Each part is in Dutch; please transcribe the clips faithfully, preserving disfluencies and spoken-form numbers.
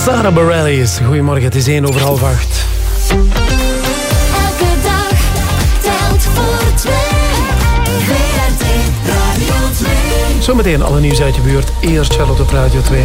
Sarah Bareilles. Goedemorgen, het is één over half acht. Elke dag telt voor twee. V R T Radio twee. Zometeen alle nieuws uit je buurt. Eerst Charlotte op Radio twee.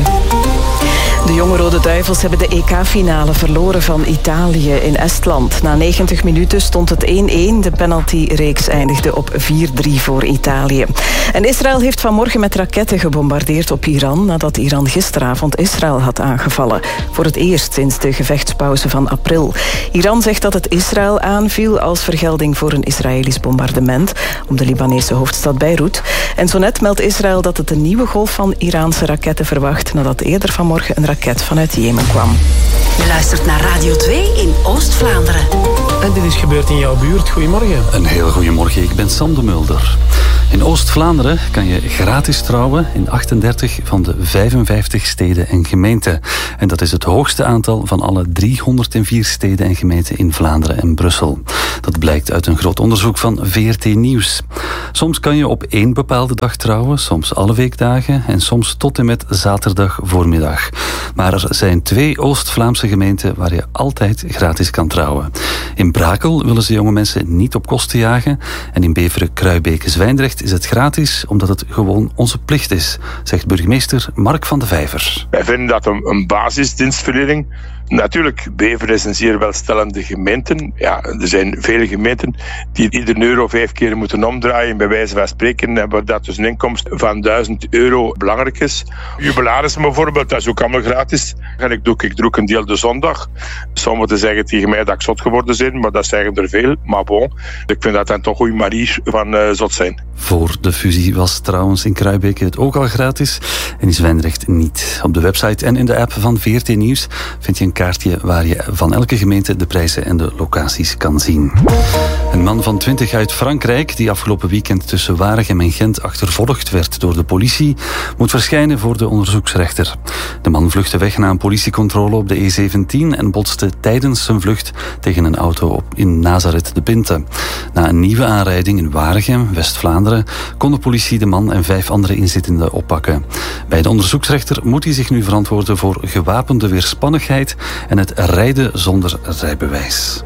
De jonge Rode Duivels hebben de E K-finale verloren van Italië in Estland. Na negentig minuten stond het één-één. De penaltyreeks eindigde op vier drie voor Italië. En Israël heeft vanmorgen met raketten gebombardeerd op Iran, nadat Iran gisteravond Israël had aangevallen. Voor het eerst sinds de gevechtspauze van april. Iran zegt dat het Israël aanviel als vergelding voor een Israëlisch bombardement op de Libanese hoofdstad Beirut. En zo net meldt Israël dat het een nieuwe golf van Iraanse raketten verwacht, nadat eerder vanmorgen een raket vanuit Jemen kwam. Je luistert naar Radio twee in Oost-Vlaanderen. En dit is gebeurd in jouw buurt. Goedemorgen. Een heel goedemorgen, ik ben Sam de Mulder. In Oost-Vlaanderen kan je gratis trouwen in achtendertig van de vijfenvijftig steden en gemeenten. En dat is het hoogste aantal van alle driehonderdvier steden en gemeenten in Vlaanderen en Brussel. Dat blijkt uit een groot onderzoek van V R T Nieuws. Soms kan je op één bepaalde dag trouwen, soms alle weekdagen en soms tot en met zaterdag voormiddag. Maar er zijn twee Oost-Vlaamse gemeenten waar je altijd gratis kan trouwen. In Brakel willen ze jonge mensen niet op kosten jagen en in Beveren, Kruibeke, Zwijndrecht is het gratis omdat het gewoon onze plicht is, zegt burgemeester Mark van de Vijver. Wij vinden dat een, een basisdienstverlening. Natuurlijk, Beveren is een zeer welstellende gemeente. Ja, er zijn vele gemeenten die iedere euro vijf keer moeten omdraaien. Bij wijze van spreken hebben dat dus een inkomst van duizend euro belangrijk is. Jubilarissen bijvoorbeeld, dat is ook allemaal gratis. En ik doe, ik doe ook een deel de zondag. Sommigen zeggen tegen mij dat ik zot geworden ben, maar dat zeggen er veel. Maar bon, ik vind dat dan toch een goede manier van uh, zot zijn. Voor de fusie was trouwens in Kruibeke het ook al gratis en in Zwijndrecht niet. Op de website en in de app van V R T Nieuws vind je een kaartje waar je van elke gemeente de prijzen en de locaties kan zien. Een man van twintig uit Frankrijk, die afgelopen weekend tussen Waregem en Gent achtervolgd werd door de politie, moet verschijnen voor de onderzoeksrechter. De man vluchtte weg na een politiecontrole op de E zeventien en botste tijdens zijn vlucht tegen een auto op in Nazareth de Pinte. Na een nieuwe aanrijding in Waregem, West-Vlaanderen, kon de politie de man en vijf andere inzittenden oppakken. Bij de onderzoeksrechter moet hij zich nu verantwoorden voor gewapende weerspannigheid en het rijden zonder rijbewijs.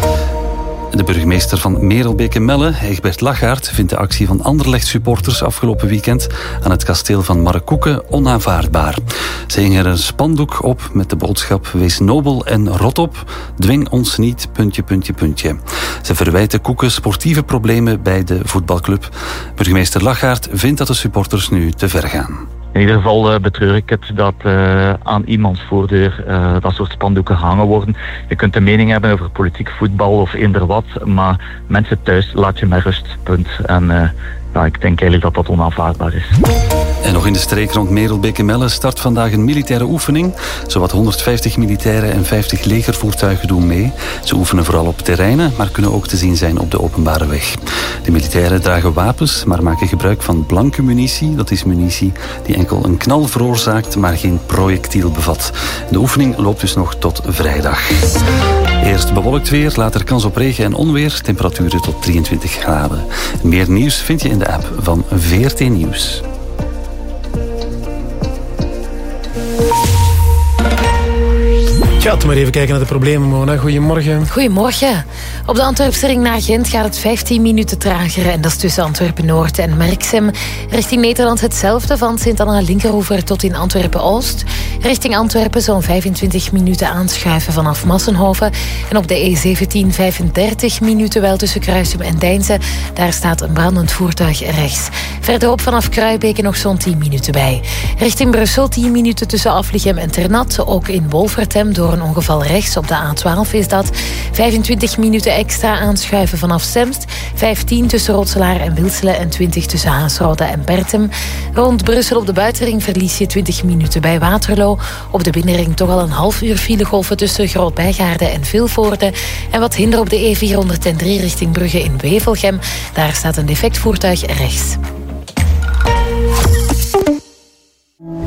De burgemeester van Merelbeke-Melle, Egbert Lachaert, vindt de actie van Anderlecht-supporters afgelopen weekend aan het kasteel van Marrekoeken onaanvaardbaar. Ze hingen er een spandoek op met de boodschap: wees nobel en rot op, dwing ons niet, puntje, puntje, puntje. Ze verwijten Koeken sportieve problemen bij de voetbalclub. Burgemeester Lachaert vindt dat de supporters nu te ver gaan. In ieder geval uh, betreur ik het dat uh, aan iemands voordeur uh, dat soort spandoeken hangen worden. Je kunt een mening hebben over politiek, voetbal of eender wat, maar mensen thuis laat je met rust, punt. En uh, ja, ik denk eigenlijk dat dat onaanvaardbaar is. En nog in de streek rond Merelbeke-Melle start vandaag een militaire oefening. Zowat honderdvijftig militairen en vijftig legervoertuigen doen mee. Ze oefenen vooral op terreinen, maar kunnen ook te zien zijn op de openbare weg. De militairen dragen wapens, maar maken gebruik van blanke munitie. Dat is munitie die enkel een knal veroorzaakt, maar geen projectiel bevat. De oefening loopt dus nog tot vrijdag. Eerst bewolkt weer, later kans op regen en onweer. Temperaturen tot drieëntwintig graden. Meer nieuws vind je in de app van V R T Nieuws. Ja, laten we maar even kijken naar de problemen, Mona. Goedemorgen. Goedemorgen. Op de Antwerpse ring naar Gent gaat het vijftien minuten trager. En dat is tussen Antwerpen-Noord en Merksem. Richting Nederland hetzelfde, van Sint-Anna Linkeroever tot in Antwerpen-Oost. Richting Antwerpen zo'n vijfentwintig minuten aanschuiven vanaf Massenhoven. En op de E zeventien vijfendertig minuten wel tussen Kruisum en Deinze. Daar staat een brandend voertuig rechts. Verderop vanaf Kruibeke nog zo'n tien minuten bij. Richting Brussel tien minuten tussen Aflichem en Ternat. Ook in Wolvertem door een ongeval rechts op de A twaalf is dat. vijfentwintig minuten extra aanschuiven vanaf Semst. vijftien tussen Rotselaar en Wilselen en twintig tussen Haasrode en Bertem. Rond Brussel op de buitenring verlies je twintig minuten bij Waterloo. Op de binnenring toch al een half uur filegolven tussen Groot-Bijgaarden en Vilvoorde. En wat hinder op de E vierhonderddrie richting Brugge in Wevelgem. Daar staat een defect voertuig rechts. Zo.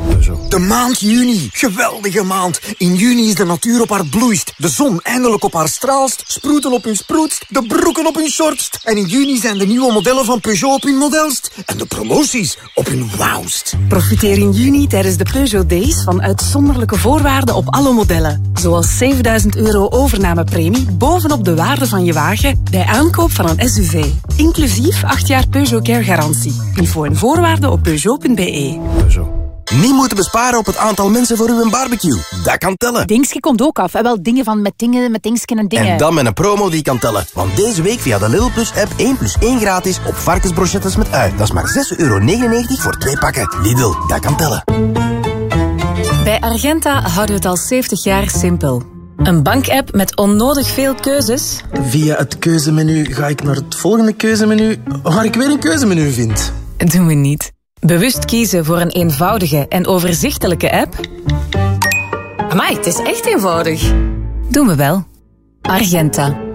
De maand juni. Geweldige maand. In juni is de natuur op haar bloeist. De zon eindelijk op haar straalst. Sproeten op hun sproetst. De broeken op hun shortst. En in juni zijn de nieuwe modellen van Peugeot op hun modelst. En de promoties op hun wauwst. Profiteer in juni tijdens de Peugeot Days van uitzonderlijke voorwaarden op alle modellen. Zoals zevenduizend euro overnamepremie bovenop de waarde van je wagen bij aankoop van een S U V. Inclusief acht jaar Peugeot Care garantie. Info en voorwaarden op peugeot punt b e. Peugeot. Niet moeten besparen op het aantal mensen voor uw barbecue. Dat kan tellen. Dingske komt ook af. En wel dingen van met dingen, met dingsken en dingen. En dan met een promo die kan tellen. Want deze week via de Lidl Plus app één plus één gratis op varkensbrochettes met ui. Dat is maar zes euro negenennegentig voor twee pakken. Lidl, dat kan tellen. Bij Argenta houden we het al zeventig jaar simpel. Een bankapp met onnodig veel keuzes. Via het keuzemenu ga ik naar het volgende keuzemenu, waar ik weer een keuzemenu vind. Doen we niet. Bewust kiezen voor een eenvoudige en overzichtelijke app? Amai, het is echt eenvoudig. Doen we wel. Argenta.